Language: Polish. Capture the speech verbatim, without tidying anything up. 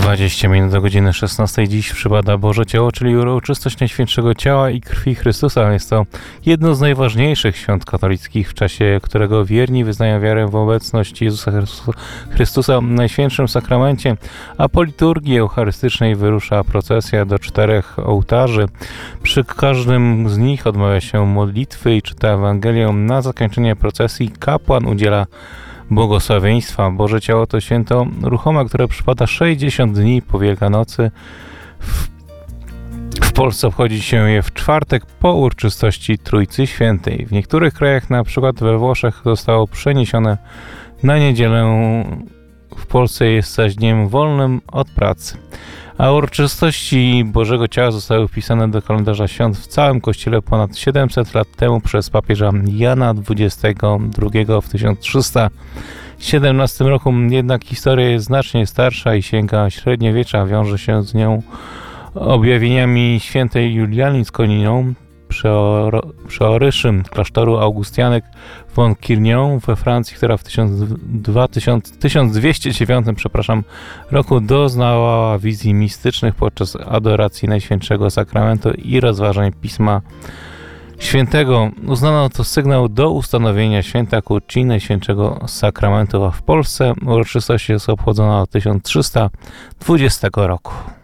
dwadzieścia minut do godziny szesnastej. Dziś przypada Boże Ciało, czyli uroczystość Najświętszego Ciała i Krwi Chrystusa. Jest to jedno z najważniejszych świąt katolickich, w czasie którego wierni wyznają wiarę w obecność Jezusa Chrystusa w Najświętszym Sakramencie, a po liturgii eucharystycznej wyrusza procesja do czterech ołtarzy. Przy każdym z nich odmawia się modlitwy i czyta Ewangelię. Na zakończenie procesji kapłan udziela błogosławieństwa. Boże Ciało to święto ruchome, które przypada sześćdziesiąt dni po Wielkanocy. W, w Polsce obchodzi się je w czwartek po uroczystości Trójcy Świętej. W niektórych krajach, na przykład we Włoszech, zostało przeniesione na niedzielę. W Polsce jest zaś dniem wolnym od pracy. A uroczystości Bożego Ciała zostały wpisane do kalendarza świąt w całym Kościele ponad siedemset lat temu przez papieża Jana dwudziestego drugiego w tysiąc trzysta siedemnastym roku. Jednak historia jest znacznie starsza i sięga średniowiecza. Wiąże się z nią objawieniami świętej Juliany z Koniną, przeoryszy klasztoru Augustianek von Kirnią we Francji, która w tysiąc dwieście dziewiątym przepraszam, roku doznała wizji mistycznych podczas adoracji Najświętszego Sakramentu i rozważań Pisma Świętego. Uznano to sygnał do ustanowienia święta ku czci Najświętszego Sakramentu, a w Polsce uroczystość jest obchodzona od tysiąc trzysta dwudziestego roku.